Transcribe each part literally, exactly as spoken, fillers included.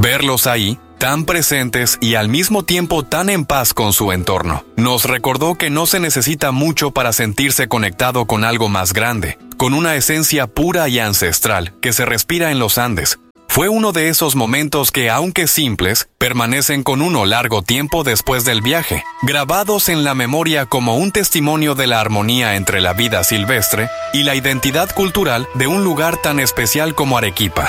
Verlos ahí, tan presentes y al mismo tiempo tan en paz con su entorno, nos recordó que no se necesita mucho para sentirse conectado con algo más grande, con una esencia pura y ancestral que se respira en los Andes. Fue uno de esos momentos que, aunque simples, permanecen con uno largo tiempo después del viaje, grabados en la memoria como un testimonio de la armonía entre la vida silvestre y la identidad cultural de un lugar tan especial como Arequipa.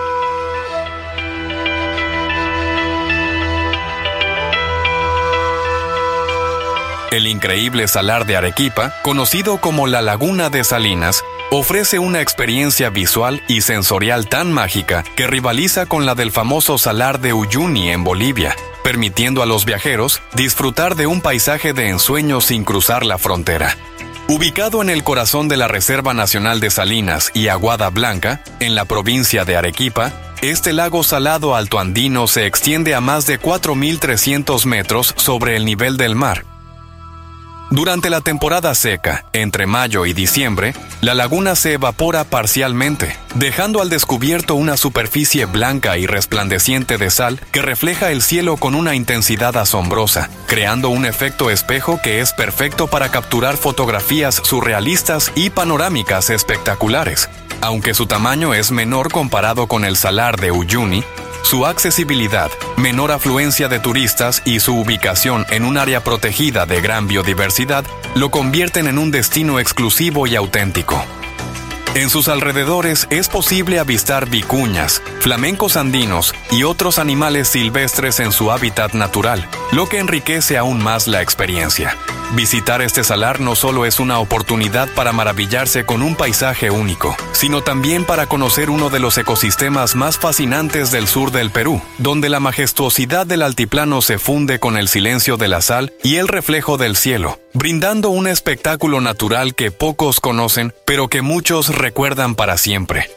El increíble salar de Arequipa, conocido como la Laguna de Salinas, ofrece una experiencia visual y sensorial tan mágica que rivaliza con la del famoso salar de Uyuni en Bolivia, permitiendo a los viajeros disfrutar de un paisaje de ensueño sin cruzar la frontera. Ubicado en el corazón de la Reserva Nacional de Salinas y Aguada Blanca, en la provincia de Arequipa, este lago salado altoandino se extiende a más de cuatro mil trescientos metros sobre el nivel del mar. Durante la temporada seca, entre mayo y diciembre, la laguna se evapora parcialmente, dejando al descubierto una superficie blanca y resplandeciente de sal que refleja el cielo con una intensidad asombrosa, creando un efecto espejo que es perfecto para capturar fotografías surrealistas y panorámicas espectaculares. Aunque su tamaño es menor comparado con el salar de Uyuni, su accesibilidad, menor afluencia de turistas y su ubicación en un área protegida de gran biodiversidad lo convierten en un destino exclusivo y auténtico. En sus alrededores es posible avistar vicuñas, flamencos andinos y otros animales silvestres en su hábitat natural, lo que enriquece aún más la experiencia. Visitar este salar no solo es una oportunidad para maravillarse con un paisaje único, sino también para conocer uno de los ecosistemas más fascinantes del sur del Perú, donde la majestuosidad del altiplano se funde con el silencio de la sal y el reflejo del cielo, brindando un espectáculo natural que pocos conocen, pero que muchos recuerdan para siempre.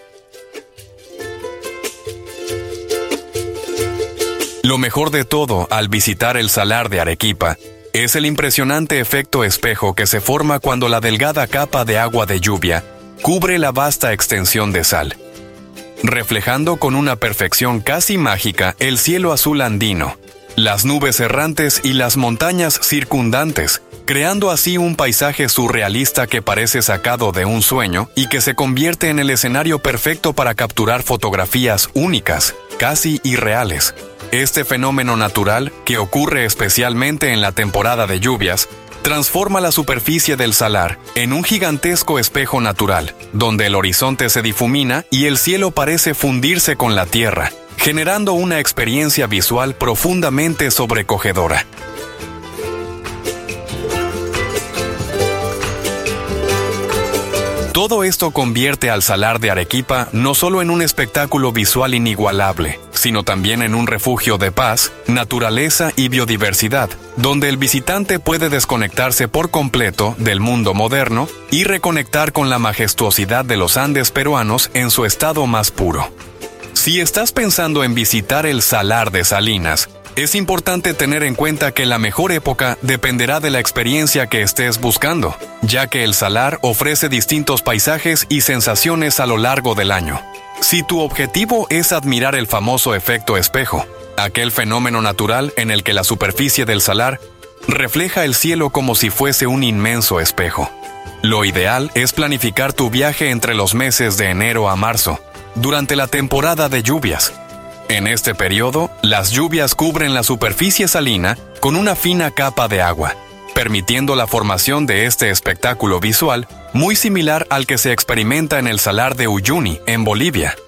Lo mejor de todo al visitar el salar de Arequipa es el impresionante efecto espejo que se forma cuando la delgada capa de agua de lluvia cubre la vasta extensión de sal, reflejando con una perfección casi mágica el cielo azul andino, las nubes errantes y las montañas circundantes, creando así un paisaje surrealista que parece sacado de un sueño y que se convierte en el escenario perfecto para capturar fotografías únicas, casi irreales. Este fenómeno natural, que ocurre especialmente en la temporada de lluvias, transforma la superficie del salar en un gigantesco espejo natural, donde el horizonte se difumina y el cielo parece fundirse con la tierra, generando una experiencia visual profundamente sobrecogedora. Todo esto convierte al salar de Arequipa no solo en un espectáculo visual inigualable, sino también en un refugio de paz, naturaleza y biodiversidad, donde el visitante puede desconectarse por completo del mundo moderno y reconectar con la majestuosidad de los Andes peruanos en su estado más puro. Si estás pensando en visitar el Salar de Salinas, es importante tener en cuenta que la mejor época dependerá de la experiencia que estés buscando, ya que el salar ofrece distintos paisajes y sensaciones a lo largo del año. Si tu objetivo es admirar el famoso efecto espejo, aquel fenómeno natural en el que la superficie del salar refleja el cielo como si fuese un inmenso espejo, lo ideal es planificar tu viaje entre los meses de enero a marzo, durante la temporada de lluvias. En este periodo, las lluvias cubren la superficie salina con una fina capa de agua, permitiendo la formación de este espectáculo visual muy similar al que se experimenta en el salar de Uyuni, en Bolivia.